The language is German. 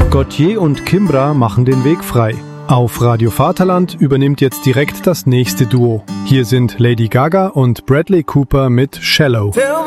Gautier und Kimbra machen den Weg frei. Auf Radio Vaterland übernimmt jetzt direkt das nächste Duo. Hier sind Lady Gaga und Bradley Cooper mit Shallow.